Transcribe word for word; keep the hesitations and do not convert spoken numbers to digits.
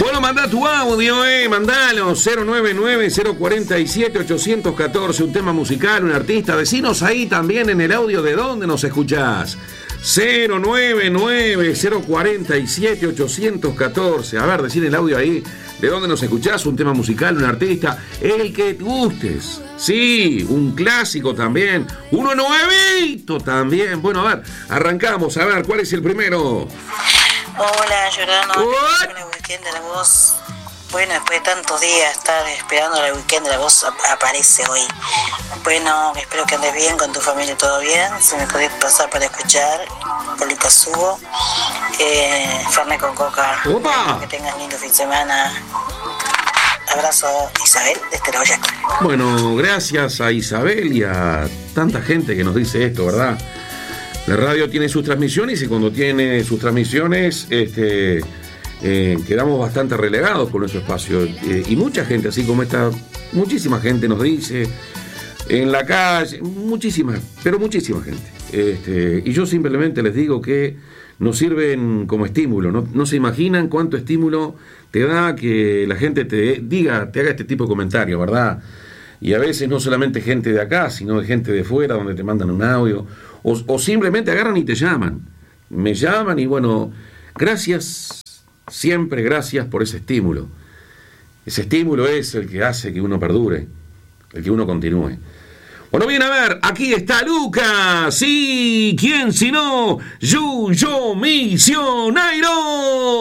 Bueno, mandá tu audio, eh, mandalo, cero nueve nueve, cero cuatro siete, ocho uno cuatro, un tema musical, un artista, decinos ahí también en el audio de dónde nos escuchás. cero nueve nueve, cero cuatro siete, ocho uno cuatro, a ver, decir el audio ahí, de dónde nos escuchás, un tema musical, un artista, el que te gustes, sí, un clásico también, uno nuevito también. Bueno, a ver, arrancamos, a ver, ¿cuál es el primero? Hola, Giordano, con el weekend de la voz. Bueno, después de tantos días estar esperando el weekend de la voz, aparece hoy. Bueno, espero que andes bien, con tu familia todo bien. Si me podés pasar para escuchar, por el Casubo, eh, Fernet con Coca. ¡Opa! Que tengas lindo fin de semana. Abrazo, Isabel, de Esteroya. Bueno, gracias a Isabel y a tanta gente que nos dice esto, ¿verdad? La radio tiene sus transmisiones y cuando tiene sus transmisiones este, eh, quedamos bastante relegados con nuestro espacio. Eh, y mucha gente, así como esta, muchísima gente nos dice, en la calle, muchísima, pero muchísima gente. Este, y yo simplemente les digo que nos sirven como estímulo. No, no se imaginan cuánto estímulo te da que la gente te diga, te haga este tipo de comentarios, ¿verdad? Y a veces no solamente gente de acá, sino de gente de fuera, donde te mandan un audio. O, o simplemente agarran y te llaman. Me llaman y bueno, gracias, siempre gracias por ese estímulo. Ese estímulo es el que hace que uno perdure, el que uno continúe. Bueno, bien, a ver, aquí está Lucas. Sí, ¿quién si no? Yuyo Misionero.